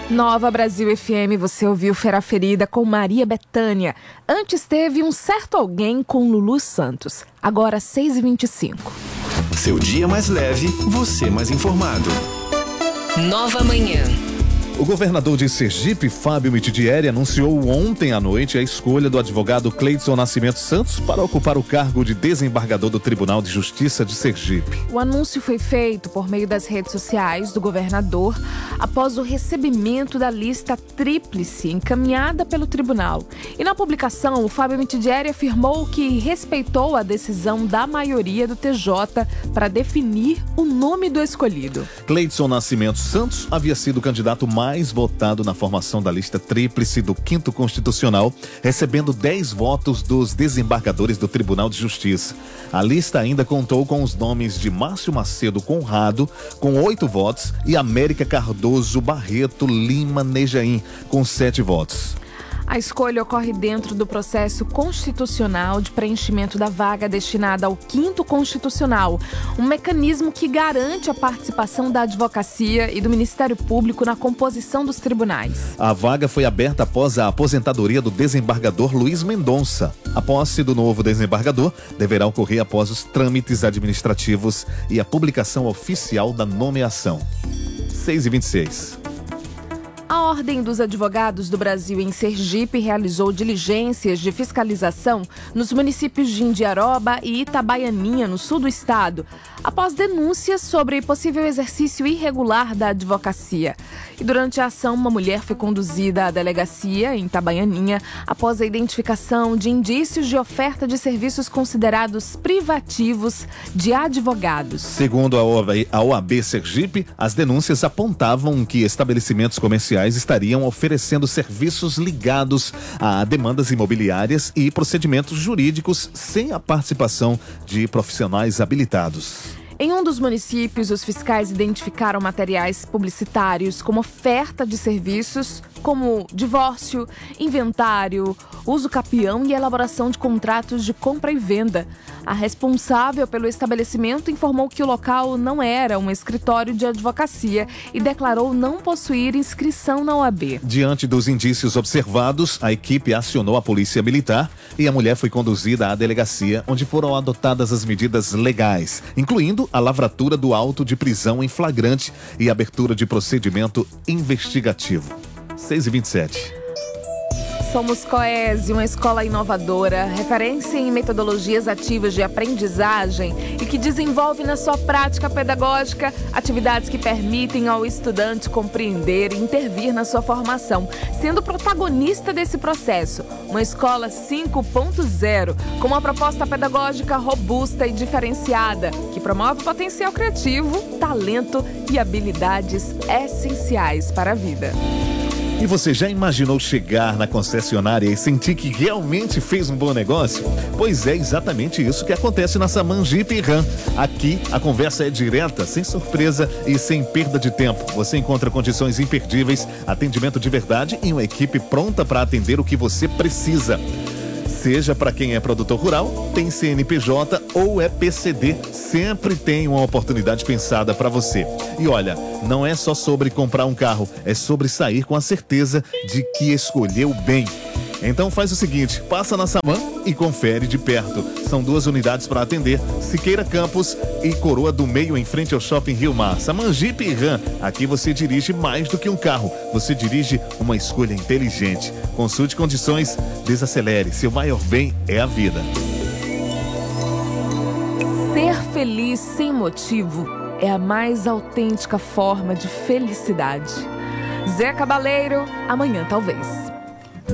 Nova Brasil FM, você ouviu Fera Ferida com Maria Bethânia. Antes teve Um Certo Alguém com Lulu Santos. Agora 6h25. Seu dia mais leve, você mais informado. Nova Manhã. O governador de Sergipe, Fábio Mitidieri, anunciou ontem à noite a escolha do advogado Cleidson Nascimento Santos para ocupar o cargo de desembargador do Tribunal de Justiça de Sergipe. O anúncio foi feito por meio das redes sociais do governador após o recebimento da lista tríplice encaminhada pelo tribunal. E na publicação, o Fábio Mitidieri afirmou que respeitou a decisão da maioria do TJ para definir o nome do escolhido. Cleidson Nascimento Santos havia sido o candidato mais votado na formação da lista tríplice do 5º Constitucional, recebendo 10 votos dos desembargadores do Tribunal de Justiça. A lista ainda contou com os nomes de Márcio Macedo Conrado, com 8 votos, e América Cardoso Barreto Lima Nejaim, com 7 votos. A escolha ocorre dentro do processo constitucional de preenchimento da vaga destinada ao 5º Constitucional, um mecanismo que garante a participação da advocacia e do Ministério Público na composição dos tribunais. A vaga foi aberta após a aposentadoria do desembargador Luiz Mendonça. A posse do novo desembargador deverá ocorrer após os trâmites administrativos e a publicação oficial da nomeação. 6h26. A Ordem dos Advogados do Brasil em Sergipe realizou diligências de fiscalização nos municípios de Indiaroba e Itabaianinha, no sul do estado, após denúncias sobre possível exercício irregular da advocacia. E durante a ação, uma mulher foi conduzida à delegacia em Itabaianinha após a identificação de indícios de oferta de serviços considerados privativos de advogados. Segundo a OAB Sergipe, as denúncias apontavam que estabelecimentos comerciais estariam oferecendo serviços ligados a demandas imobiliárias e procedimentos jurídicos sem a participação de profissionais habilitados. Em um dos municípios, os fiscais identificaram materiais publicitários como oferta de serviços como divórcio, inventário, uso capião e elaboração de contratos de compra e venda. A responsável pelo estabelecimento informou que o local não era um escritório de advocacia e declarou não possuir inscrição na OAB. Diante dos indícios observados, a equipe acionou a polícia militar e a mulher foi conduzida à delegacia, onde foram adotadas as medidas legais, incluindo a lavratura do auto de prisão em flagrante e abertura de procedimento investigativo. 6h27. Somos Coese, uma escola inovadora, referência em metodologias ativas de aprendizagem e que desenvolve na sua prática pedagógica atividades que permitem ao estudante compreender e intervir na sua formação, sendo protagonista desse processo. Uma escola 5.0, com uma proposta pedagógica robusta e diferenciada, que promove potencial criativo, talento e habilidades essenciais para a vida. E você já imaginou chegar na concessionária e sentir que realmente fez um bom negócio? Pois é exatamente isso que acontece na Saman Jeep Ram. Aqui a conversa é direta, sem surpresa e sem perda de tempo. Você encontra condições imperdíveis, atendimento de verdade e uma equipe pronta para atender o que você precisa. Seja para quem é produtor rural, tem CNPJ ou é PCD, sempre tem uma oportunidade pensada para você. E olha, não é só sobre comprar um carro, é sobre sair com a certeza de que escolheu bem. Então faz o seguinte, passa na Saman e confere de perto. São 2 unidades para atender, Siqueira Campos e Coroa do Meio, em frente ao Shopping Rio Mar. Saman Jeep Ram, aqui você dirige mais do que um carro, você dirige uma escolha inteligente. Consulte condições, desacelere, seu maior bem é a vida. Ser feliz sem motivo é a mais autêntica forma de felicidade. Zé Cabaleiro, amanhã talvez.